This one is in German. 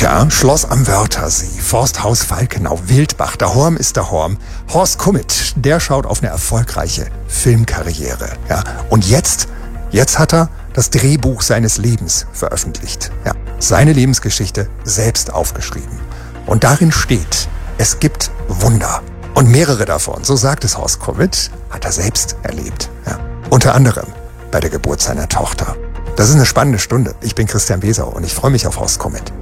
Ja, Schloss am Wörthersee, Forsthaus Falkenau, Wildbach, der Horm ist der Horm. Horst Kummet, der schaut auf eine erfolgreiche Filmkarriere. Ja, und jetzt hat er das Drehbuch seines Lebens veröffentlicht. Ja, seine Lebensgeschichte selbst aufgeschrieben. Und darin steht, es gibt Wunder. Und mehrere davon, so sagt es Horst Kummet, hat er selbst erlebt. Ja, unter anderem bei der Geburt seiner Tochter. Das ist eine spannende Stunde. Ich bin Christian Weser und ich freue mich auf Horst Kummet.